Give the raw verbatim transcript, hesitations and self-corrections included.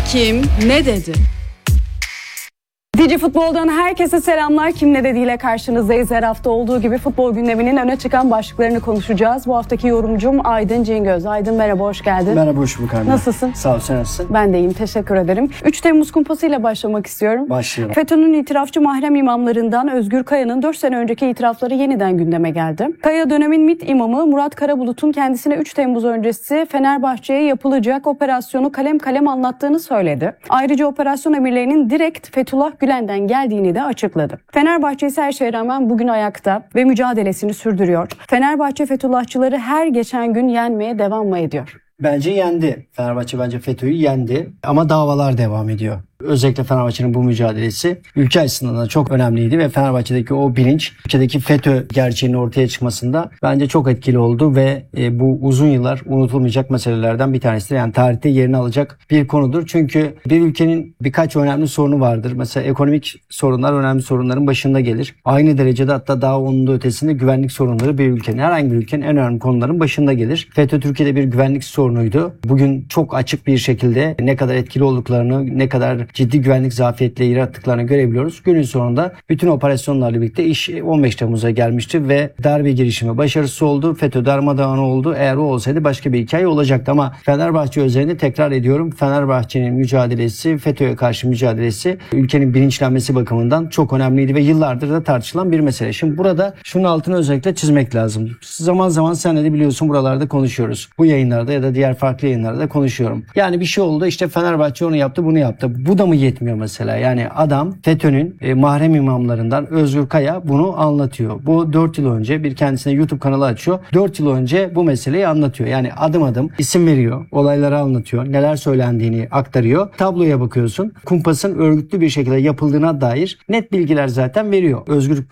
Kim ne dedi? Dici Futbol'dan herkese selamlar. Kim ne dediğiyle karşınızdayız. Her hafta olduğu gibi futbol gündeminin öne çıkan başlıklarını konuşacağız. Bu haftaki yorumcum Aydın Cingöz. Aydın merhaba, hoş geldin. Merhaba, hoş bulduk Armin. Nasılsın? Sağ ol, sen nasılsın? Ben de iyiyim, teşekkür ederim. üç Temmuz kumpasıyla başlamak istiyorum. Başlayalım. FETÖ'nün itirafçı mahrem imamlarından Özgür Kaya'nın dört sene önceki itirafları yeniden gündeme geldi. Kaya dönemin MİT imamı Murat Karabulut'un kendisine üç Temmuz öncesi Fenerbahçe'ye yapılacak operasyonu kalem kalem anlattığını söyledi. Ayrıca operasyon emirlerinin direkt Fethullah Gülen'den geldiğini de açıkladı. Fenerbahçe ise her şeye rağmen bugün ayakta ve mücadelesini sürdürüyor. Fenerbahçe Fethullahçıları her geçen gün yenmeye devam mı ediyor? Bence yendi. Fenerbahçe bence FETÖ'yü yendi ama davalar devam ediyor. Özellikle Fenerbahçe'nin bu mücadelesi ülke açısından da çok önemliydi ve Fenerbahçe'deki o bilinç, ülkedeki FETÖ gerçeğinin ortaya çıkmasında bence çok etkili oldu ve e, bu uzun yıllar unutulmayacak meselelerden bir tanesidir. Yani tarihte yerini alacak bir konudur. Çünkü bir ülkenin birkaç önemli sorunu vardır. Mesela ekonomik sorunlar önemli sorunların başında gelir. Aynı derecede, hatta daha onun da ötesinde güvenlik sorunları bir ülkenin, herhangi bir ülkenin en önemli konuların başında gelir. FETÖ Türkiye'de bir güvenlik sorunuydu. Bugün çok açık bir şekilde ne kadar etkili olduklarını, ne kadar ciddi güvenlik zafiyetleri yarattıklarını görebiliyoruz. Günün sonunda bütün operasyonlarla birlikte iş on beş Temmuz'a gelmişti ve darbe girişimi başarısız oldu. FETÖ darmadağın oldu. Eğer o olsaydı başka bir hikaye olacaktı ama Fenerbahçe özelinde tekrar ediyorum, Fenerbahçe'nin mücadelesi, FETÖ'ye karşı mücadelesi ülkenin bilinçlenmesi bakımından çok önemliydi ve yıllardır da tartışılan bir mesele. Şimdi burada şunun altını özellikle çizmek lazım. Zaman zaman senle de biliyorsun buralarda konuşuyoruz. Bu yayınlarda ya da diğer farklı yayınlarda da konuşuyorum. Yani bir şey oldu, işte Fenerbahçe onu yaptı, bunu yaptı. Bu da mı yetmiyor mesela? Yani adam FETÖ'nün e, mahrem imamlarından Özgür Kaya bunu anlatıyor. Bu dört yıl önce bir kendisine YouTube kanalı açıyor. dört yıl önce bu meseleyi anlatıyor. Yani adım adım isim veriyor. Olayları anlatıyor. Neler söylendiğini aktarıyor. Tabloya bakıyorsun. Kumpasın örgütlü bir şekilde yapıldığına dair net bilgiler zaten veriyor. Özgür